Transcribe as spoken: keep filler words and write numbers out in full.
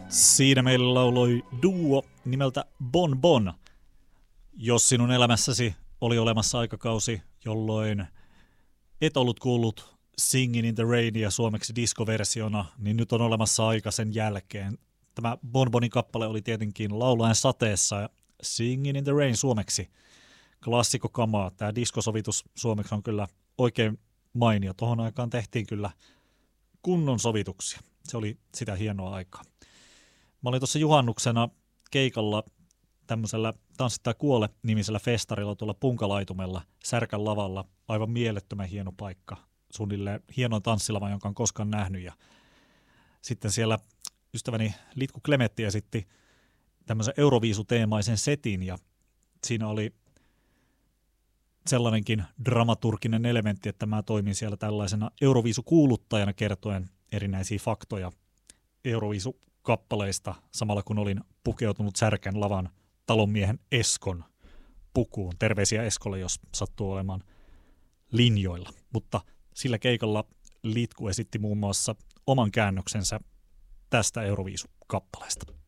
Siinä meillä lauloi duo nimeltä Bon Bon. Jos sinun elämässäsi oli olemassa aikakausi, jolloin et ollut kuullut Singin in the Rainia suomeksi diskoversiona, niin nyt on olemassa aika sen jälkeen. Tämä Bon Bonin kappale oli tietenkin Laulaen sateessa ja Singin in the Rain suomeksi. Klassikokamaa. Tämä diskosovitus suomeksi on kyllä oikein mainio. Tuohon aikaan tehtiin kyllä kunnon sovituksia. Se oli sitä hienoa aikaa. Mä olin tuossa juhannuksena keikalla tämmöisellä Tanssi tai kuole -nimisellä festarilla tuolla Punkalaitumella Särkän lavalla. Aivan mielettömän hieno paikka. Suunnilleen hienoin tanssilava, jonka on koskaan nähnyt. Ja sitten siellä ystäväni Litku Klemetti esitti tämmöisen Euroviisu-teemaisen setin ja siinä oli sellainenkin dramaturginen elementti, että mä toimin siellä tällaisena Euroviisu-kuuluttajana kertoen erinäisiä faktoja Euroviisu-kappaleista, samalla kun olin pukeutunut Särkän lavan talonmiehen Eskon pukuun. Terveisiä Eskolle, jos sattuu olemaan linjoilla. Mutta sillä keikalla Litku esitti muun muassa oman käännöksensä tästä Euroviisu-kappaleesta.